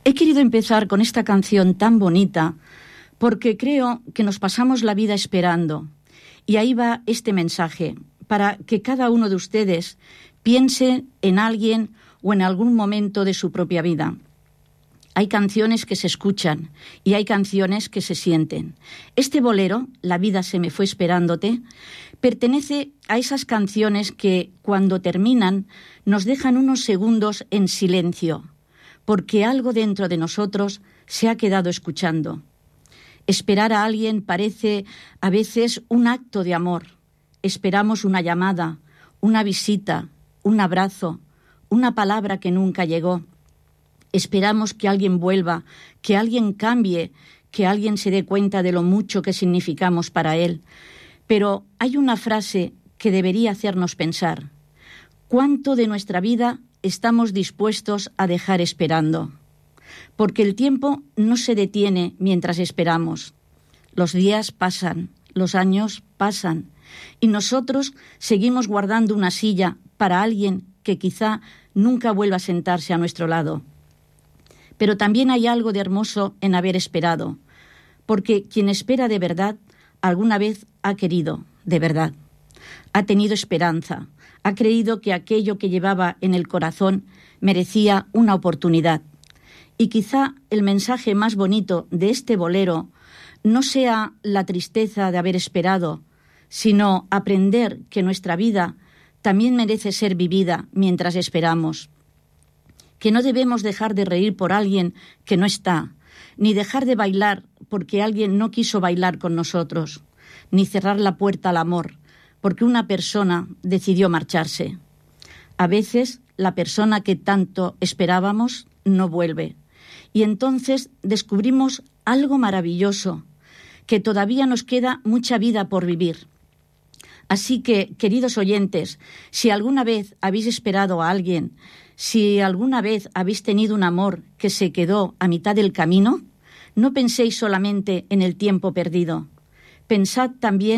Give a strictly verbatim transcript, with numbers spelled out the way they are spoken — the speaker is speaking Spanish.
He querido empezar con esta canción tan bonita porque creo que nos pasamos la vida esperando. Y ahí va este mensaje, para que cada uno de ustedes piense en alguien o en algún momento de su propia vida. Hay canciones que se escuchan y hay canciones que se sienten. Este bolero, La vida se me fue esperándote, pertenece a esas canciones que, cuando terminan, nos dejan unos segundos en silencio, porque algo dentro de nosotros se ha quedado escuchando. Esperar a alguien parece a veces un acto de amor. Esperamos una llamada, una visita, un abrazo, una palabra que nunca llegó. Esperamos que alguien vuelva, que alguien cambie, que alguien se dé cuenta de lo mucho que significamos para él. Pero hay una frase que debería hacernos pensar. ¿Cuánto de nuestra vida estamos dispuestos a dejar esperando? Porque el tiempo no se detiene mientras esperamos. Los días pasan, los años pasan, y nosotros seguimos guardando una silla para alguien que quizá nunca vuelva a sentarse a nuestro lado. Pero también hay algo de hermoso en haber esperado, porque quien espera de verdad, alguna vez ha querido de verdad. Ha tenido esperanza, ha creído que aquello que llevaba en el corazón merecía una oportunidad. Y quizá el mensaje más bonito de este bolero no sea la tristeza de haber esperado, sino aprender que nuestra vida también merece ser vivida mientras esperamos. Que no debemos dejar de reír por alguien que no está, ni dejar de bailar porque alguien no quiso bailar con nosotros, ni cerrar la puerta al amor porque una persona decidió marcharse. A veces la persona que tanto esperábamos no vuelve, y entonces descubrimos algo maravilloso, que todavía nos queda mucha vida por vivir. Así que, queridos oyentes, si alguna vez habéis esperado a alguien, si alguna vez habéis tenido un amor que se quedó a mitad del camino, no penséis solamente en el tiempo perdido. Pensad también